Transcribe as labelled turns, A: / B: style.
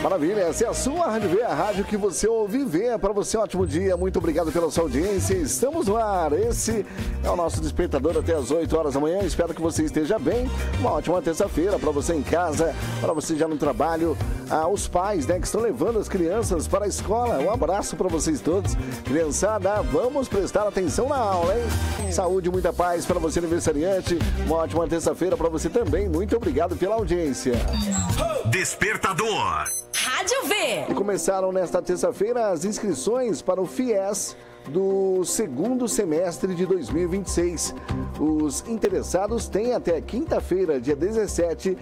A: Maravilha, essa é a sua Rádio V, a rádio que você ouve e vê. Para você, um ótimo dia, muito obrigado pela sua audiência. Estamos no ar, esse é o nosso despertador até as 8 horas da manhã. Espero que você esteja bem. Uma ótima terça-feira para você em casa, para você já no trabalho. Os pais, né, que estão levando as crianças para a escola. Um abraço para vocês todos. Criançada, vamos prestar atenção na aula, hein? Saúde, muita paz para você, aniversariante. Uma ótima terça-feira para você também. Muito obrigado pela audiência.
B: Despertador.
C: Rádio V.
A: E começaram nesta terça-feira as inscrições para o FIES do segundo semestre de 2026. Os interessados têm até quinta-feira, dia 17,